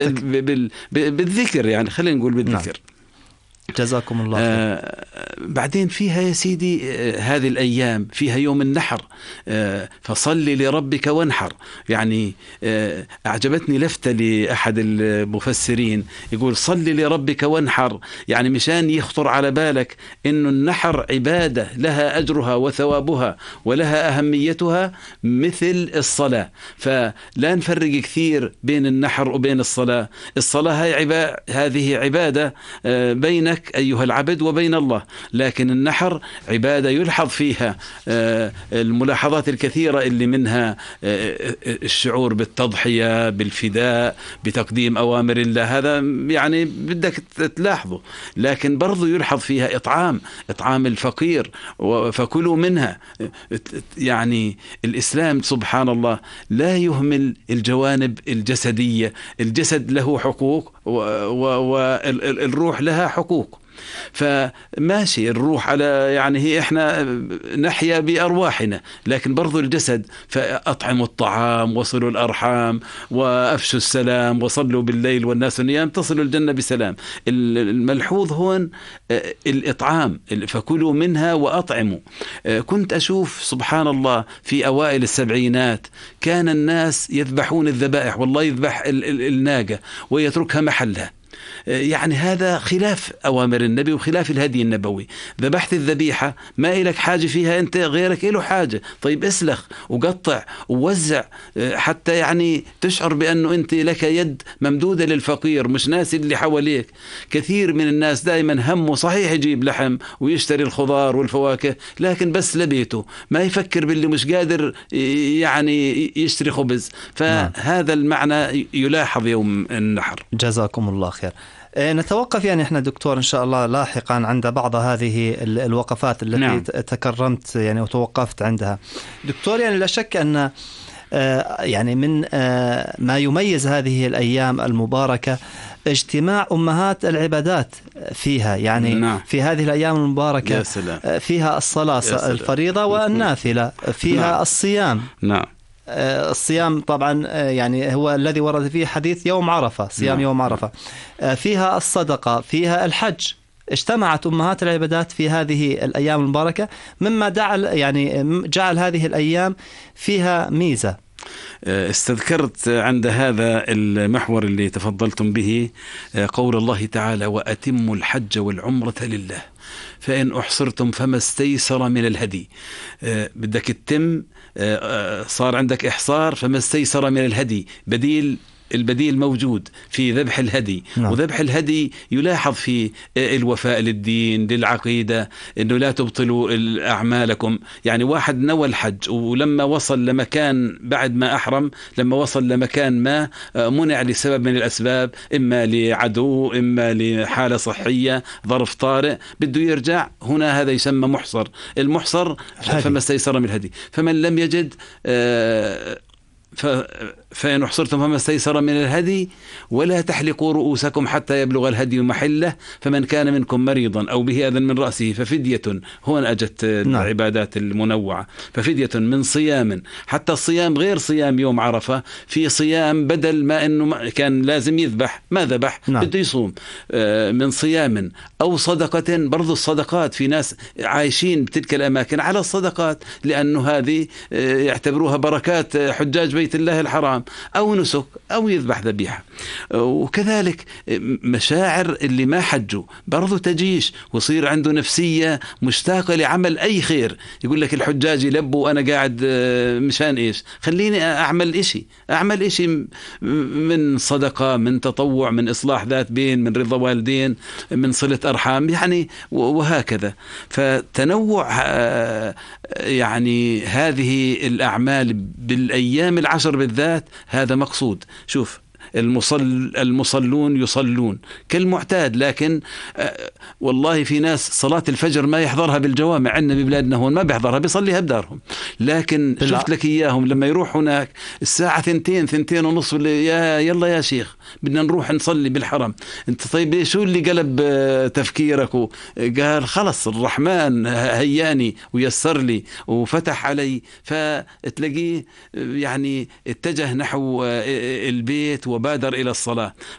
بالذكر، يعني خلينا نقول بالذكر. جزاكم الله خير. بعدين فيها يا سيدي هذه الأيام فيها يوم النحر، فصل لربك وانحر. يعني أعجبتني لفتة لأحد المفسرين يقول صل لربك وانحر، يعني مشان يخطر على بالك إنه النحر عبادة لها أجرها وثوابها ولها أهميتها مثل الصلاة. فلا نفرق كثير بين النحر وبين الصلاة. الصلاة هذه عبادة بينك أيها العبد وبين الله، لكن النحر عبادة يلحظ فيها الملاحظات الكثيرة اللي منها الشعور بالتضحية، بالفداء، بتقديم أوامر الله. هذا يعني بدك تلاحظه. لكن برضو يلحظ فيها إطعام الفقير، فكلوا منها. يعني الإسلام سبحان الله لا يهمل الجوانب الجسدية. الجسد له حقوق والروح لها حقوق. فماشي الروح على يعني هي احنا نحيا بأرواحنا، لكن برضو الجسد، فأطعموا الطعام وصلوا الأرحام وأفشوا السلام وصلوا بالليل والناس نيام تصلوا الجنة بسلام. الملحوظ هون الإطعام، فكلوا منها وأطعموا. كنت أشوف سبحان الله في أوائل السبعينات كان الناس يذبحون الذبائح، والله يذبح الناقة ويتركها محلها. يعني هذا خلاف أوامر النبي وخلاف الهدي النبوي. ذبحت الذبيحة ما إلك حاجة فيها، أنت غيرك إله حاجة، طيب اسلخ وقطع ووزع حتى يعني تشعر بأنه أنت لك يد ممدودة للفقير، مش ناس اللي حواليك. كثير من الناس دائما همه صحيح يجيب لحم ويشتري الخضار والفواكه، لكن بس لبيته، ما يفكر باللي مش قادر يعني يشتري خبز. فهذا المعنى يلاحظ يوم النحر. جزاكم الله خير. نتوقف يعني احنا دكتور ان شاء الله لاحقا عند بعض هذه الوقفات التي نعم. تكرمت يعني وتوقفت عندها دكتور. يعني لا شك ان يعني من ما يميز هذه الايام المباركه اجتماع أمهات العبادات فيها، يعني نعم. في هذه الأيام المباركة فيها الصلاة الفريضة والنافلة، فيها نعم. الصيام. نعم. الصيام طبعا يعني هو الذي ورد فيه حديث يوم عرفة، صيام يوم عرفة. فيها الصدقة، فيها الحج. اجتمعت أمهات العبادات في هذه الأيام المباركة، مما جعل هذه الأيام فيها ميزة. استذكرت عند هذا المحور اللي تفضلتم به قول الله تعالى وأتموا الحج والعمرة لله فإن أحصرتم فما استيسر من الهدي. بدك التم، صار عندك إحصار، فما استيسر من الهدي، البديل موجود في ذبح الهدي. نعم. وذبح الهدي يلاحظ في الوفاء للدين للعقيدة، إنه لا تبطلوا أعمالكم. يعني واحد نوى الحج ولما وصل لمكان بعد ما أحرم، لما وصل لمكان ما منع لسبب من الأسباب، إما لعدو إما لحالة صحية ظرف طارئ، بده يرجع، هنا هذا يسمى محصر. المحصر فما استيسر من الهدي. فمن لم يجد فإن أحصرتم فما استيسر من الهدي ولا تحلقوا رؤوسكم حتى يبلغ الهدي محله فمن كان منكم مريضا أو به أذى من رأسه ففدية. هون أجت العبادات المنوعة. ففدية من صيام. حتى الصيام غير صيام يوم عرفة، في صيام بدل ما أنه كان لازم يذبح ما ذبح بده يصوم، من صيام أو صدقة. برضو الصدقات في ناس عايشين بتلك الأماكن على الصدقات، لأنه هذه يعتبروها بركات حجاج بيت الله الحرام، أو نسك أو يذبح ذبيحة. وكذلك مشاعر اللي ما حجوا برضو تجيش ويصير عنده نفسية مشتاقة لعمل أي خير. يقول لك الحجاج يلبوا وأنا قاعد مشان إيش؟ خليني أعمل إشي من صدقة، من تطوع، من إصلاح ذات بين، من رضا والدين، من صلة أرحام، يعني وهكذا. فتنوع يعني هذه الأعمال بالأيام العشر بالذات هذا مقصود. شوف المصلون يصلون كالمعتاد، لكن والله في ناس صلاة الفجر ما يحضرها بالجوامع عندنا ببلادنا هون، ما بيحضرها، بيصليها بدارهم. لكن شفت لك إياهم لما يروح هناك الساعة 2:30 يلا يا شيخ بدنا نروح نصلي بالحرم. انت طيب شو اللي قلب تفكيرك؟ قال خلص الرحمن هياني ويسر لي وفتح علي، فتلاقيه يعني اتجه نحو البيت وبادر إلى الصلاة.